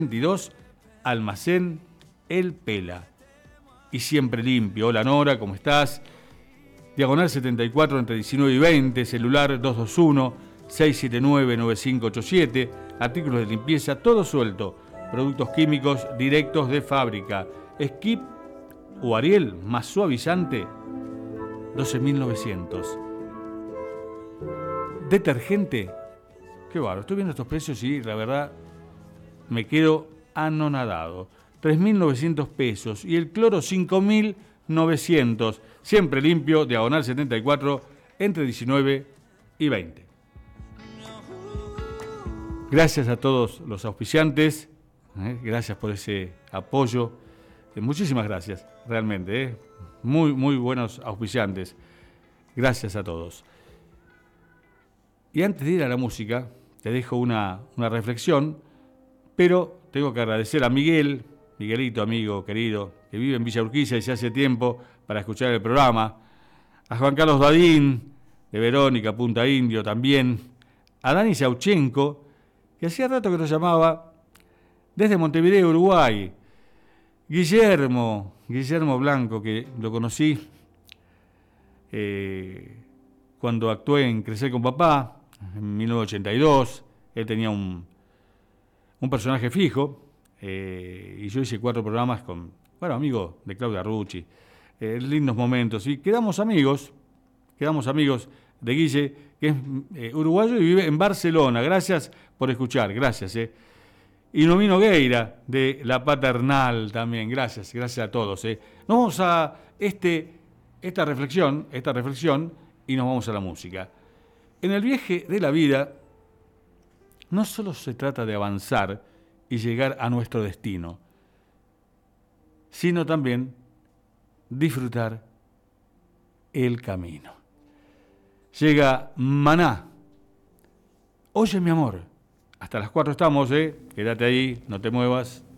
22, Almacén El Pela. Y siempre limpio. Hola Nora, ¿cómo estás? Diagonal 74 entre 19 y 20, celular 221-679-9587, artículos de limpieza, todo suelto, productos químicos directos de fábrica. Skip o Ariel más suavizante, 12.900. Detergente, qué bárbaro, estoy viendo estos precios y la verdad me quedo anonadado. 3.900 pesos y el cloro 5.900. Siempre limpio, diagonal 74, entre 19 y 20. Gracias a todos los auspiciantes, gracias por ese apoyo. Muchísimas gracias, realmente. Muy, muy buenos auspiciantes. Gracias a todos. Y antes de ir a la música, te dejo una reflexión, pero tengo que agradecer a Miguelito, amigo querido, que vive en Villa Urquiza y se hace tiempo para escuchar el programa, a Juan Carlos Dadín, de Verónica, Punta Indio también, a Dani Sauchenko, que hacía rato que nos llamaba, desde Montevideo, Uruguay, Guillermo Blanco, que lo conocí cuando actué en Crecer con Papá, en 1982, él tenía un personaje fijo, y yo hice 4 programas con, amigo de Claudia Rucci, lindos momentos, y quedamos amigos de Guille, que es uruguayo y vive en Barcelona. Gracias por escuchar, gracias. Y Noemí Nogueira, de La Paternal también, gracias a todos. Nos vamos a esta reflexión, y nos vamos a la música. En el viaje de la vida, no solo se trata de avanzar y llegar a nuestro destino, sino también disfrutar el camino. Llega Maná. Oye, mi amor, hasta las 4 estamos, quédate ahí, no te muevas.